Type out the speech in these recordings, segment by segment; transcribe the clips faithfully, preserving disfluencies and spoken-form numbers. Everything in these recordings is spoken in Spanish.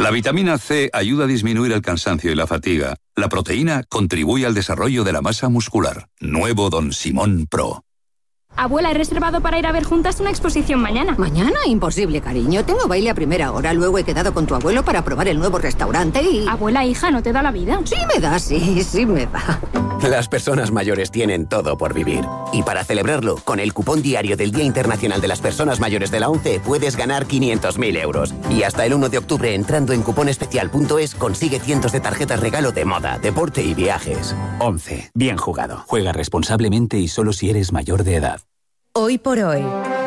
La vitamina C ayuda a disminuir el cansancio y la fatiga. La proteína contribuye al desarrollo de la masa muscular. Nuevo Don Simón Pro. Abuela, he reservado para ir a ver juntas una exposición mañana. ¿Mañana? Imposible, cariño. Tengo baile a primera hora. Luego he quedado con tu abuelo para probar el nuevo restaurante y... Abuela, hija, ¿no te da la vida? Sí me da, sí, sí me da. Las personas mayores tienen todo por vivir. Y para celebrarlo, con el cupón diario del Día Internacional de las Personas Mayores de la ONCE, puedes ganar quinientos mil euros. Y hasta el uno de octubre, entrando en cuponespecial punto es, consigue cientos de tarjetas regalo de moda, deporte y viajes. ONCE. Bien jugado. Juega responsablemente y solo si eres mayor de edad. Hoy por hoy,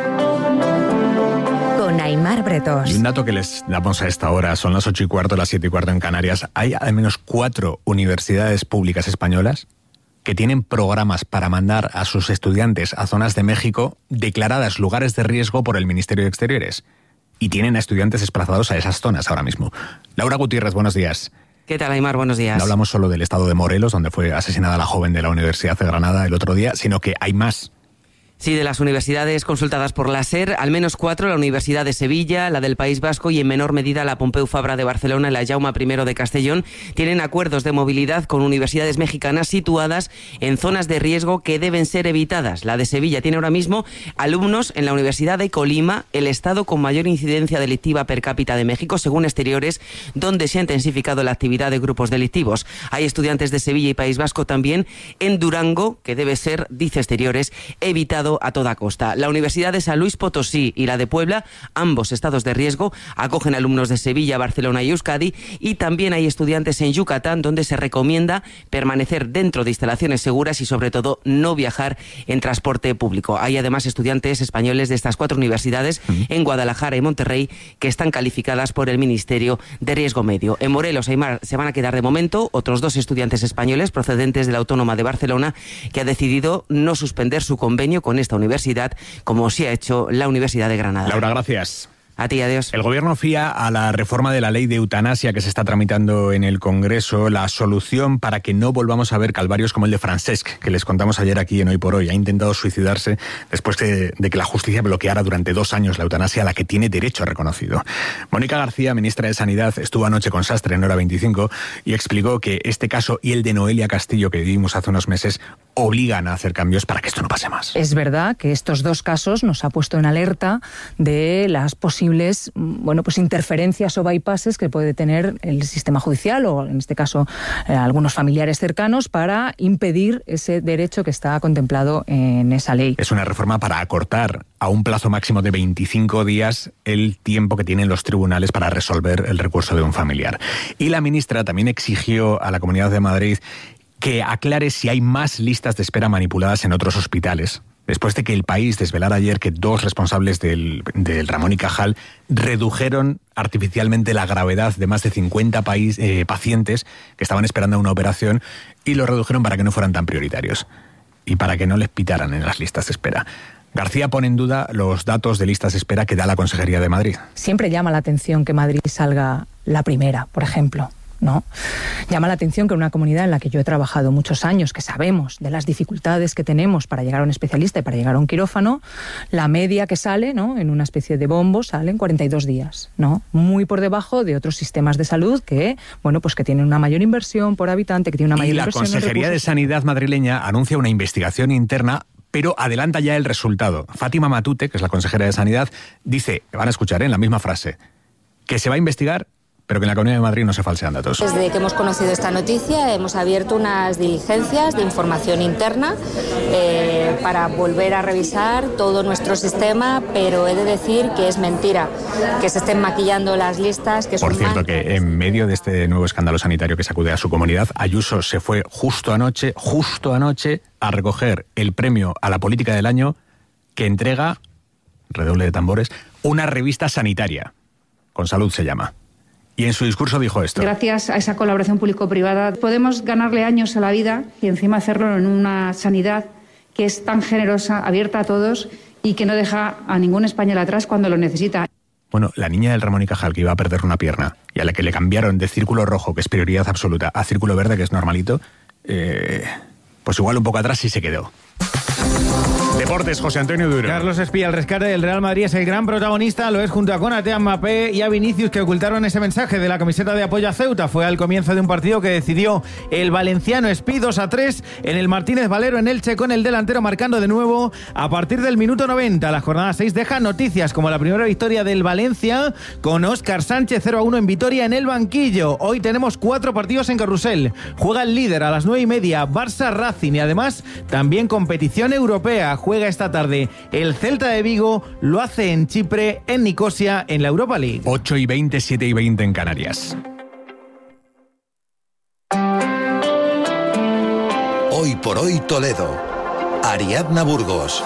con Aimar Bretos. Y un dato que les damos a esta hora, son las ocho y cuarto, las siete y cuarto en Canarias. Hay al menos cuatro universidades públicas españolas que tienen programas para mandar a sus estudiantes a zonas de México declaradas lugares de riesgo por el Ministerio de Exteriores. Y tienen a estudiantes desplazados a esas zonas ahora mismo. Laura Gutiérrez, buenos días. ¿Qué tal, Aimar? Buenos días. No hablamos solo del estado de Morelos, donde fue asesinada la joven de la Universidad de Granada el otro día, sino que hay más. Sí, de las universidades consultadas por la SER, al menos cuatro, la Universidad de Sevilla, la del País Vasco y en menor medida la Pompeu Fabra de Barcelona y la Jaume primero de Castellón, tienen acuerdos de movilidad con universidades mexicanas situadas en zonas de riesgo que deben ser evitadas. La de Sevilla tiene ahora mismo alumnos en la Universidad de Colima, el estado con mayor incidencia delictiva per cápita de México, según Exteriores, donde se ha intensificado la actividad de grupos delictivos. Hay estudiantes de Sevilla y País Vasco también en Durango, que debe ser, dice Exteriores, evitado a toda costa. La Universidad de San Luis Potosí y la de Puebla, ambos estados de riesgo, acogen alumnos de Sevilla, Barcelona y Euskadi, y también hay estudiantes en Yucatán, donde se recomienda permanecer dentro de instalaciones seguras y sobre todo no viajar en transporte público. Hay además estudiantes españoles de estas cuatro universidades en Guadalajara y Monterrey que están calificadas por el Ministerio de Riesgo Medio. En Morelos, Aimar, se van a quedar de momento otros dos estudiantes españoles procedentes de la Autónoma de Barcelona, que ha decidido no suspender su convenio con esta universidad, como sí ha hecho la Universidad de Granada. Laura, gracias. A ti, adiós. El Gobierno fía a la reforma de la ley de eutanasia que se está tramitando en el Congreso la solución para que no volvamos a ver calvarios como el de Francesc, que les contamos ayer aquí en Hoy por Hoy. Ha intentado suicidarse después de, de que la justicia bloqueara durante dos años la eutanasia a la que tiene derecho reconocido. Mónica García, ministra de Sanidad, estuvo anoche con Sastre en Hora veinticinco y explicó que este caso y el de Noelia Castillo que vivimos hace unos meses obligan a hacer cambios para que esto no pase más. Es verdad que estos dos casos nos ha puesto en alerta de las posibilidades bueno, pues interferencias o bypasses que puede tener el sistema judicial o en este caso eh, algunos familiares cercanos para impedir ese derecho que está contemplado en esa ley. Es una reforma para acortar a un plazo máximo de veinticinco días el tiempo que tienen los tribunales para resolver el recurso de un familiar. Y la ministra también exigió a la Comunidad de Madrid que aclare si hay más listas de espera manipuladas en otros hospitales, después de que El País desvelara ayer que dos responsables del, del Ramón y Cajal redujeron artificialmente la gravedad de más de cincuenta país, eh, pacientes que estaban esperando una operación y lo redujeron para que no fueran tan prioritarios y para que no les pitaran en las listas de espera. García pone en duda los datos de listas de espera que da la Consejería de Madrid. Siempre llama la atención que Madrid salga la primera, por ejemplo. ¿No? Llama la atención que en una comunidad en la que yo he trabajado muchos años, que sabemos de las dificultades que tenemos para llegar a un especialista y para llegar a un quirófano, la media que sale, ¿no?, en una especie de bombo sale en cuarenta y dos días, ¿no? Muy por debajo de otros sistemas de salud que, bueno, pues que tienen una mayor inversión por habitante, que tienen una mayor y inversión. Y la Consejería de Sanidad madrileña anuncia una investigación interna, pero adelanta ya el resultado. Fátima Matute, que es la consejera de Sanidad, dice, van a escuchar ¿eh? en la misma frase, que se va a investigar, pero que en la Comunidad de Madrid no se falsean datos. Desde que hemos conocido esta noticia hemos abierto unas diligencias de información interna eh, para volver a revisar todo nuestro sistema, pero he de decir que es mentira que se estén maquillando las listas. Que Por cierto, que en medio de este nuevo escándalo sanitario que sacude a su comunidad, Ayuso se fue justo anoche, justo anoche, a recoger el premio a la política del año que entrega, redoble de tambores, una revista sanitaria. Con Salud se llama. Y en su discurso dijo esto. Gracias a esa colaboración público-privada podemos ganarle años a la vida y encima hacerlo en una sanidad que es tan generosa, abierta a todos y que no deja a ningún español atrás cuando lo necesita. Bueno, la niña del Ramón y Cajal que iba a perder una pierna y a la que le cambiaron de círculo rojo, que es prioridad absoluta, a círculo verde, que es normalito, eh, pues igual un poco atrás sí se quedó. Deportes, José Antonio Duro. Carlos Espía, el rescate del Real Madrid es el gran protagonista, lo es junto a Konaté, a Mbappé y a Vinicius, que ocultaron ese mensaje de la camiseta de apoyo a Ceuta. Fue al comienzo de un partido que decidió el valenciano Espí dos a tres en el Martínez Valero en Elche, con el delantero marcando de nuevo a partir del minuto noventa. La jornada seis deja noticias como la primera victoria del Valencia con Óscar Sánchez cero a uno en Vitoria en el banquillo. Hoy tenemos cuatro partidos en Carrusel. Juega el líder a las nueve y media, Barça Racing, y además también competición europea. Juega esta tarde el Celta de Vigo, lo hace en Chipre, en Nicosia, en la Europa League. ocho y veinte, siete y veinte en Canarias. Hoy por hoy Toledo. Ariadna Burgos.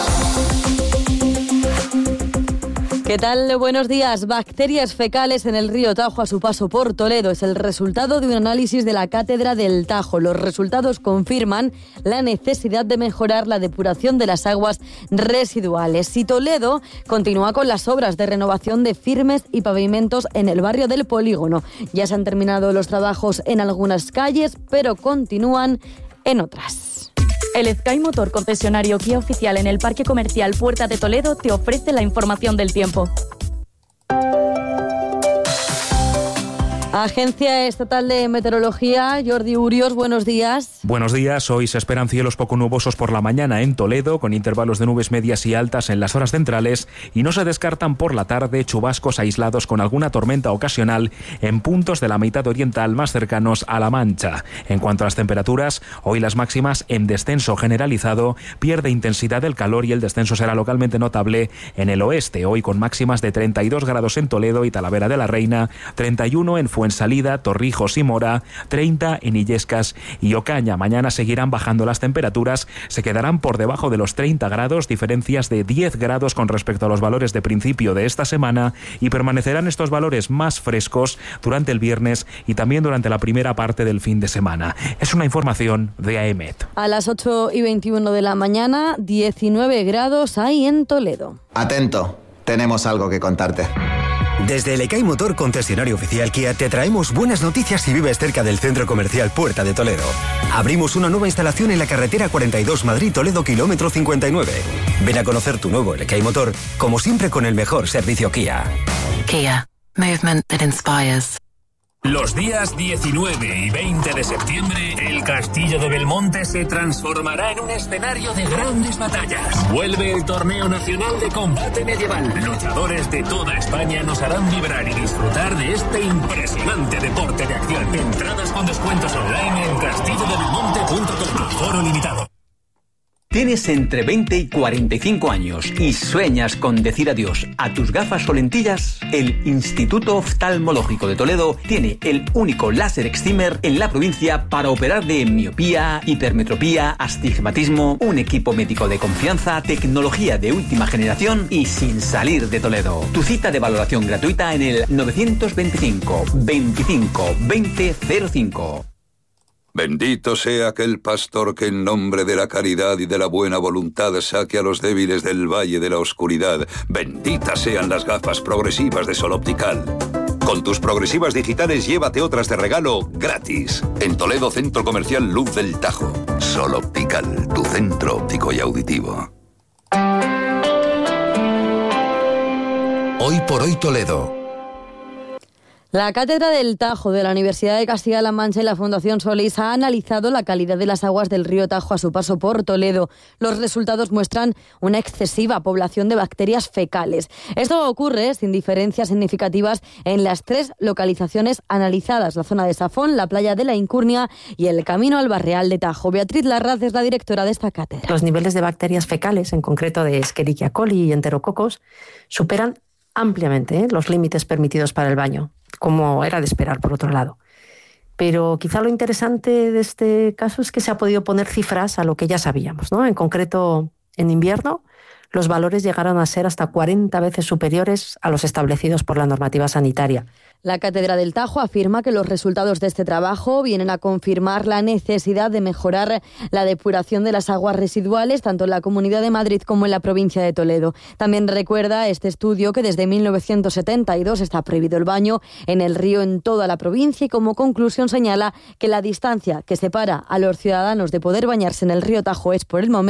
¿Qué tal? Buenos días. Bacterias fecales en el río Tajo a su paso por Toledo. Es el resultado de un análisis de la Cátedra del Tajo. Los resultados confirman la necesidad de mejorar la depuración de las aguas residuales. Y Toledo continúa con las obras de renovación de firmes y pavimentos en el barrio del Polígono. Ya se han terminado los trabajos en algunas calles, pero continúan en otras. El Sky Motor, concesionario Kia oficial en el Parque Comercial Puerta de Toledo, te ofrece la información del tiempo. Agencia Estatal de Meteorología, Jordi Urios, buenos días. Buenos días, hoy se esperan cielos poco nubosos por la mañana en Toledo, con intervalos de nubes medias y altas en las horas centrales, y no se descartan por la tarde chubascos aislados con alguna tormenta ocasional en puntos de la mitad oriental más cercanos a La Mancha. En cuanto a las temperaturas, hoy las máximas en descenso generalizado, pierde intensidad el calor y el descenso será localmente notable en el oeste, hoy con máximas de treinta y dos grados en Toledo y Talavera de la Reina, treinta y uno en Fuensalida, Torrijos y Mora, treinta en Illescas y Ocaña. Mañana seguirán bajando las temperaturas, se quedarán por debajo de los treinta grados, diferencias de diez grados con respecto a los valores de principio de esta semana, y permanecerán estos valores más frescos durante el viernes y también durante la primera parte del fin de semana. Es una información de AEMET. A las ocho y veintiuno de la mañana, diecinueve grados hay en Toledo. Atento, tenemos algo que contarte. Desde el Ekai Motor, concesionario oficial Kia, te traemos buenas noticias si vives cerca del centro comercial Puerta de Toledo. Abrimos una nueva instalación en la carretera cuarenta y dos Madrid-Toledo, kilómetro cincuenta y nueve. Ven a conocer tu nuevo Ekai Motor, como siempre con el mejor servicio Kia. Kia, movement that inspires. Los días diecinueve y veinte de septiembre, el Castillo de Belmonte se transformará en un escenario de grandes batallas. Vuelve el Torneo Nacional de Combate Medieval. Luchadores de toda España nos harán vibrar y disfrutar de este impresionante deporte de acción. Entradas con descuentos online en castillo de belmonte punto com. Foro limitado. Tienes entre veinte y cuarenta y cinco años y sueñas con decir adiós a tus gafas o lentillas. El Instituto Oftalmológico de Toledo tiene el único láser excimer en la provincia para operar de miopía, hipermetropía, astigmatismo, un equipo médico de confianza, tecnología de última generación y sin salir de Toledo. Tu cita de valoración gratuita en el novecientos veinticinco, veinticinco, veinte cero cinco. Bendito sea aquel pastor que en nombre de la caridad y de la buena voluntad saque a los débiles del valle de la oscuridad. Benditas sean las gafas progresivas de Sol Optical. Con tus progresivas digitales llévate otras de regalo gratis. En Toledo, Centro Comercial Luz del Tajo. Sol Optical, tu centro óptico y auditivo. Hoy por hoy Toledo. La Cátedra del Tajo de la Universidad de Castilla-La Mancha y la Fundación Solís ha analizado la calidad de las aguas del río Tajo a su paso por Toledo. Los resultados muestran una excesiva población de bacterias fecales. Esto ocurre sin diferencias significativas en las tres localizaciones analizadas: la zona de Safón, la playa de la Incurnia y el camino al Barreal de Tajo. Beatriz Larraz es la directora de esta cátedra. Los niveles de bacterias fecales, en concreto de Escherichia coli y enterococos, superan ampliamente ¿eh? los límites permitidos para el baño, como era de esperar, por otro lado. Pero quizá lo interesante de este caso es que se ha podido poner cifras a lo que ya sabíamos, ¿no? En concreto, en invierno, los valores llegaron a ser hasta cuarenta veces superiores a los establecidos por la normativa sanitaria. La Cátedra del Tajo afirma que los resultados de este trabajo vienen a confirmar la necesidad de mejorar la depuración de las aguas residuales, tanto en la Comunidad de Madrid como en la provincia de Toledo. También recuerda este estudio que desde mil novecientos setenta y dos está prohibido el baño en el río en toda la provincia, y como conclusión señala que la distancia que separa a los ciudadanos de poder bañarse en el río Tajo es por el momento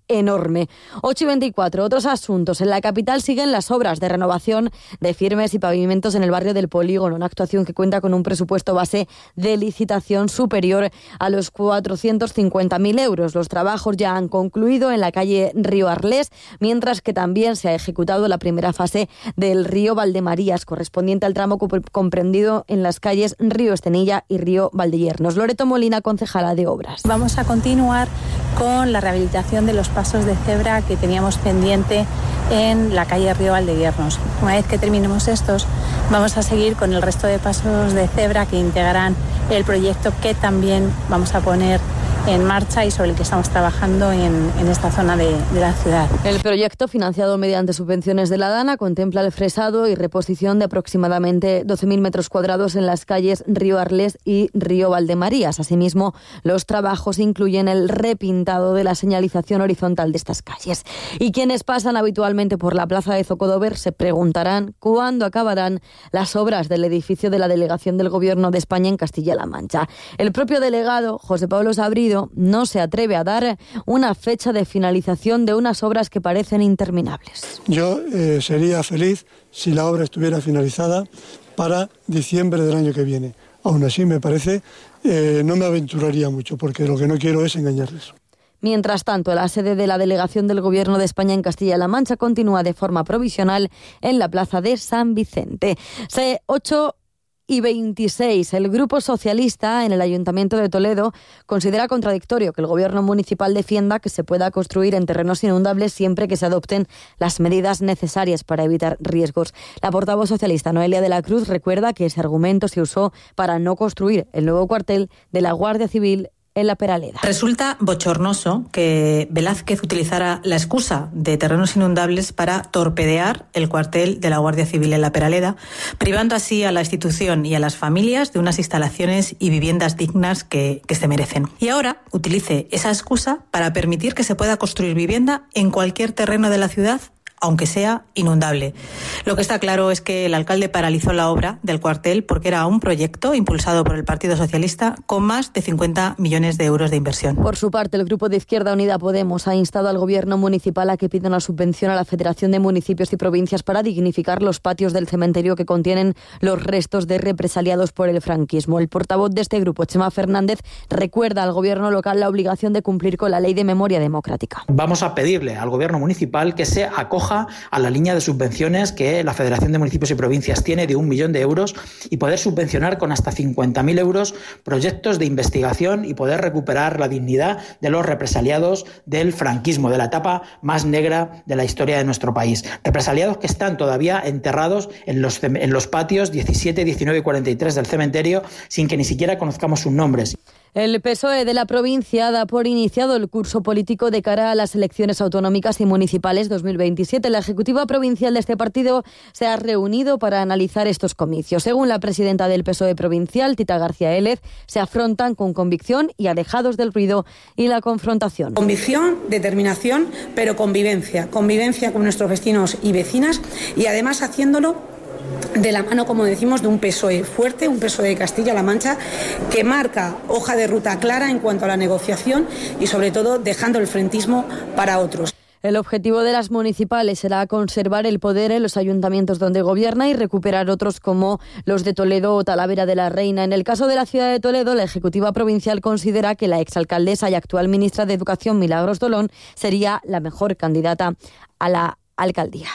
enorme. ocho y veinticuatro. Otros asuntos. En la capital siguen las obras de renovación de firmes y pavimentos en el barrio del Polígono, una actuación que cuenta con un presupuesto base de licitación superior a los cuatrocientos cincuenta mil euros. Los trabajos ya han concluido en la calle Río Arlés, mientras que también se ha ejecutado la primera fase del río Valdemarías, correspondiente al tramo comprendido en las calles Río Estenilla y Río Valdeyernos. Loreto Molina, concejala de Obras. Vamos a continuar con la rehabilitación de los pasos de cebra que teníamos pendiente en la calle Río Valdeyernos. Una vez que terminemos estos, vamos a seguir con el resto de pasos de cebra que integrarán el proyecto que también vamos a poner en marcha y sobre el que estamos trabajando en, en esta zona de, de la ciudad. El proyecto, financiado mediante subvenciones de la DANA, contempla el fresado y reposición de aproximadamente doce mil metros cuadrados en las calles Río Arlés y Río Valdemarías. Asimismo, los trabajos incluyen el repintado de la señalización horizontal de estas calles. Y quienes pasan habitualmente por la plaza de Zocodover se preguntarán cuándo acabarán las obras del edificio de la Delegación del Gobierno de España en Castilla-La Mancha. El propio delegado, José Pablo Sabrido, no se atreve a dar una fecha de finalización de unas obras que parecen interminables. Yo eh, sería feliz si la obra estuviera finalizada para diciembre del año que viene. Aún así, me parece, eh, no me aventuraría mucho, porque lo que no quiero es engañarles. Mientras tanto, la sede de la Delegación del Gobierno de España en Castilla-La Mancha continúa de forma provisional en la plaza de San Vicente. Se ocho y veintiséis. El Grupo Socialista en el Ayuntamiento de Toledo considera contradictorio que el Gobierno municipal defienda que se pueda construir en terrenos inundables siempre que se adopten las medidas necesarias para evitar riesgos. La portavoz socialista Noelia de la Cruz recuerda que ese argumento se usó para no construir el nuevo cuartel de la Guardia Civil en La Peraleda. Resulta bochornoso que Velázquez utilizara la excusa de terrenos inundables para torpedear el cuartel de la Guardia Civil en La Peraleda, privando así a la institución y a las familias de unas instalaciones y viviendas dignas que, que se merecen. Y ahora utilice esa excusa para permitir que se pueda construir vivienda en cualquier terreno de la ciudad, aunque sea inundable. Lo que está claro es que el alcalde paralizó la obra del cuartel porque era un proyecto impulsado por el Partido Socialista con más de cincuenta millones de euros de inversión. Por su parte, el Grupo de Izquierda Unida Podemos ha instado al Gobierno municipal a que pida una subvención a la Federación de Municipios y Provincias para dignificar los patios del cementerio que contienen los restos de represaliados por el franquismo. El portavoz de este grupo, Chema Fernández, recuerda al Gobierno local la obligación de cumplir con la Ley de Memoria Democrática. Vamos a pedirle al Gobierno municipal que se acoja a la línea de subvenciones que la Federación de Municipios y Provincias tiene de un millón de euros y poder subvencionar con hasta cincuenta mil euros proyectos de investigación y poder recuperar la dignidad de los represaliados del franquismo, de la etapa más negra de la historia de nuestro país. Represaliados que están todavía enterrados en los, en los patios diecisiete, diecinueve y cuarenta y tres del cementerio sin que ni siquiera conozcamos sus nombres. El P S O E de la provincia da por iniciado el curso político de cara a las elecciones autonómicas y municipales dos mil veintisiete. La ejecutiva provincial de este partido se ha reunido para analizar estos comicios. Según la presidenta del P S O E provincial, Tita García Élez, se afrontan con convicción y alejados del ruido y la confrontación. Convicción, determinación, pero convivencia. Convivencia con nuestros vecinos y vecinas y además haciéndolo de la mano, como decimos, de un P S O E fuerte, un P S O E de Castilla-La Mancha, que marca hoja de ruta clara en cuanto a la negociación y, sobre todo, dejando el frentismo para otros. El objetivo de las municipales será conservar el poder en los ayuntamientos donde gobierna y recuperar otros como los de Toledo o Talavera de la Reina. En el caso de la ciudad de Toledo, la ejecutiva provincial considera que la exalcaldesa y actual ministra de Educación, Milagros Dolón, sería la mejor candidata a la alcaldía.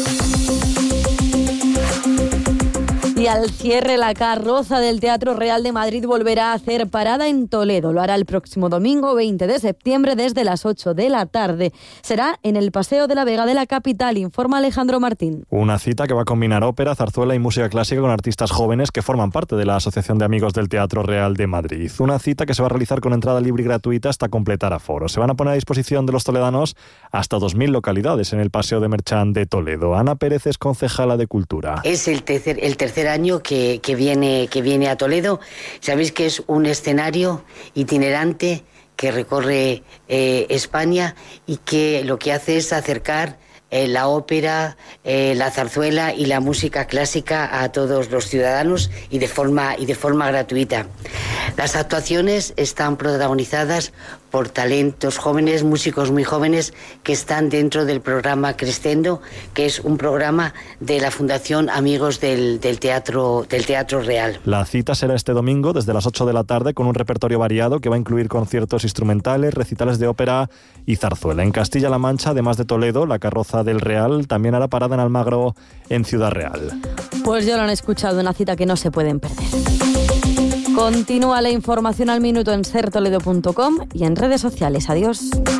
Y al cierre, la carroza del Teatro Real de Madrid volverá a hacer parada en Toledo. Lo hará el próximo domingo veinte de septiembre desde las ocho de la tarde. Será en el Paseo de la Vega de la capital, informa Alejandro Martín. Una cita que va a combinar ópera, zarzuela y música clásica con artistas jóvenes que forman parte de la Asociación de Amigos del Teatro Real de Madrid. Una cita que se va a realizar con entrada libre y gratuita hasta completar aforo. Se van a poner a disposición de los toledanos hasta dos mil localidades en el Paseo de Merchán de Toledo. Ana Pérez es concejala de Cultura. Es el tercer, el tercer año que, que, viene, que viene a Toledo. Sabéis que es un escenario itinerante que recorre eh, España y que lo que hace es acercar eh, la ópera, eh, la zarzuela y la música clásica a todos los ciudadanos y de forma, y de forma gratuita. Las actuaciones están protagonizadas por talentos jóvenes, músicos muy jóvenes que están dentro del programa Crescendo, que es un programa de la Fundación Amigos del, del, Teatro, del Teatro Real. La cita será este domingo desde las ocho de la tarde con un repertorio variado que va a incluir conciertos instrumentales, recitales de ópera y zarzuela. En Castilla-La Mancha, además de Toledo, la carroza del Real también hará parada en Almagro, en Ciudad Real. Pues ya lo han escuchado, una cita que no se pueden perder. Continúa la información al minuto en ser toledo punto com y en redes sociales. Adiós.